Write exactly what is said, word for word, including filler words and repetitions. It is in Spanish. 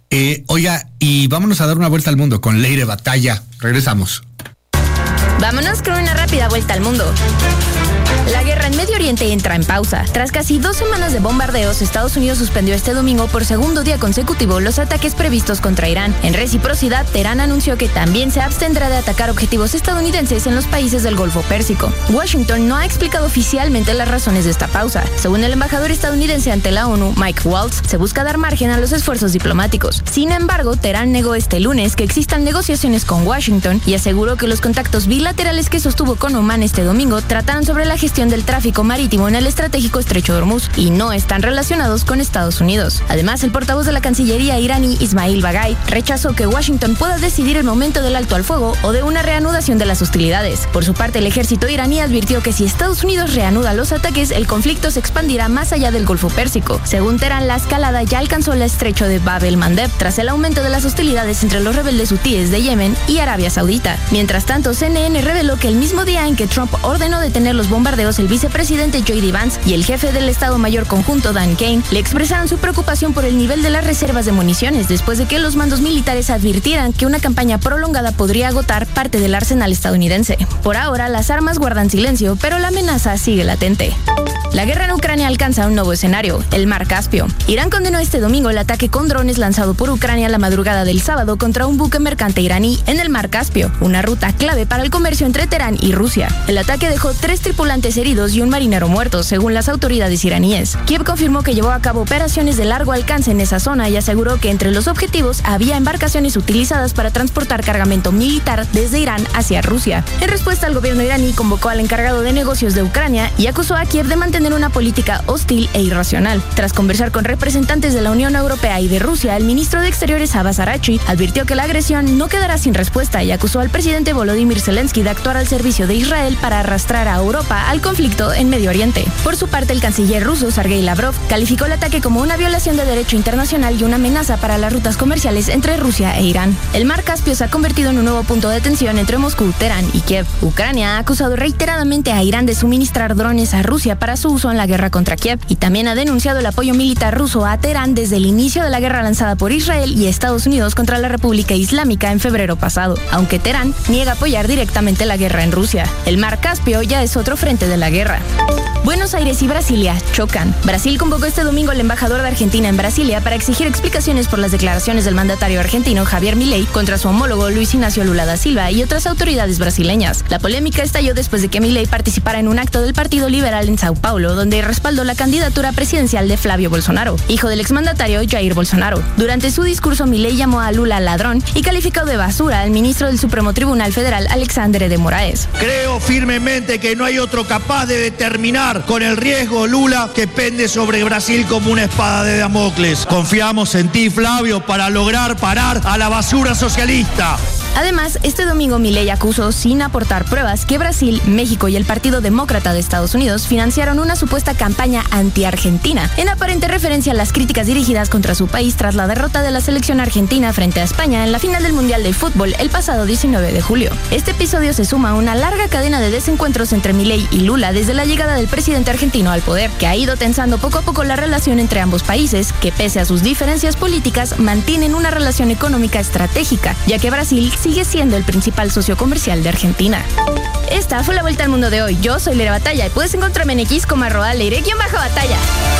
Eh, oiga, y vámonos a dar una vuelta al mundo con Leire Batalla. Regresamos. Vámonos con una rápida vuelta al mundo. La guerra en Medio Oriente entra en pausa. Tras casi dos semanas de bombardeos, Estados Unidos suspendió este domingo por segundo día consecutivo los ataques previstos contra Irán. En reciprocidad, Teherán anunció que también se abstendrá de atacar objetivos estadounidenses en los países del Golfo Pérsico. Washington no ha explicado oficialmente las razones de esta pausa. Según el embajador estadounidense ante la ONU, Mike Waltz, se busca dar margen a los esfuerzos diplomáticos. Sin embargo, Teherán negó este lunes que existan negociaciones con Washington y aseguró que los contactos bilaterales que sostuvo con Omán este domingo trataron sobre la gestión del tráfico marítimo en el estratégico estrecho de Hormuz y no están relacionados con Estados Unidos. Además, el portavoz de la Cancillería iraní, Ismail Bagay, rechazó que Washington pueda decidir el momento del alto al fuego o de una reanudación de las hostilidades. Por su parte, el ejército iraní advirtió que si Estados Unidos reanuda los ataques, el conflicto se expandirá más allá del Golfo Pérsico. Según Teherán, la escalada ya alcanzó el estrecho de Bab el-Mandeb tras el aumento de las hostilidades entre los rebeldes hutíes de Yemen y Arabia Saudita. Mientras tanto, C N N reveló que el mismo día en que Trump ordenó detener los bombardeos, el vicepresidente J D Vance y el jefe del Estado Mayor Conjunto Dan Kane le expresaron su preocupación por el nivel de las reservas de municiones después de que los mandos militares advirtieran que una campaña prolongada podría agotar parte del arsenal estadounidense. Por ahora, las armas guardan silencio, pero la amenaza sigue latente. La guerra en Ucrania alcanza un nuevo escenario, el Mar Caspio. Irán condenó este domingo el ataque con drones lanzado por Ucrania la madrugada del sábado contra un buque mercante iraní en el Mar Caspio, una ruta clave para el comercio entre Teherán y Rusia. El ataque dejó tres tripulantes heridos y un marinero muerto, según las autoridades iraníes. Kiev confirmó que llevó a cabo operaciones de largo alcance en esa zona y aseguró que entre los objetivos había embarcaciones utilizadas para transportar cargamento militar desde Irán hacia Rusia. En respuesta, el gobierno iraní convocó al encargado de negocios de Ucrania y acusó a Kiev de mantener una política hostil e irracional. Tras conversar con representantes de la Unión Europea y de Rusia, el ministro de Exteriores Abbas Araghchi advirtió que la agresión no quedará sin respuesta y acusó al presidente Volodymyr Zelensky de actuar al servicio de Israel para arrastrar a Europa al conflicto en Medio Oriente. Por su parte, el canciller ruso Sergei Lavrov calificó el ataque como una violación de derecho internacional y una amenaza para las rutas comerciales entre Rusia e Irán. El Mar Caspio se ha convertido en un nuevo punto de tensión entre Moscú, Teherán y Kiev. Ucrania ha acusado reiteradamente a Irán de suministrar drones a Rusia para su uso en la guerra contra Kiev y también ha denunciado el apoyo militar ruso a Teherán desde el inicio de la guerra lanzada por Israel y Estados Unidos contra la República Islámica en febrero pasado, aunque Teherán niega apoyar directamente la guerra en Rusia. El Mar Caspio ya es otro frente de la guerra. Buenos Aires y Brasilia chocan. Brasil convocó este domingo al embajador de Argentina en Brasilia para exigir explicaciones por las declaraciones del mandatario argentino Javier Milei contra su homólogo Luis Ignacio Lula da Silva y otras autoridades brasileñas. La polémica estalló después de que Milei participara en un acto del Partido Liberal en Sao Paulo, donde respaldó la candidatura presidencial de Flavio Bolsonaro, hijo del exmandatario Jair Bolsonaro. Durante su discurso, Milei llamó a Lula ladrón y calificó de basura al ministro del Supremo Tribunal Federal, Alexandre de Moraes. Creo firmemente que no hay otro capaz de determinar con el riesgo Lula que pende sobre Brasil como una espada de Damocles. Confiamos en ti, Flavio, para lograr parar a la basura socialista. Además, este domingo Milei acusó, sin aportar pruebas, que Brasil, México y el Partido Demócrata de Estados Unidos financiaron una supuesta campaña anti-argentina, en aparente referencia a las críticas dirigidas contra su país tras la derrota de la selección argentina frente a España en la final del Mundial de Fútbol el pasado diecinueve de julio. Este episodio se suma a una larga cadena de desencuentros entre Milei y Lula desde la llegada del presidente argentino al poder, que ha ido tensando poco a poco la relación entre ambos países, que pese a sus diferencias políticas mantienen una relación económica estratégica, ya que Brasil sigue siendo el principal socio comercial de Argentina. Esta fue la vuelta al mundo de hoy. Yo soy Leire Batalla y puedes encontrarme en X como arroba leire-batalla.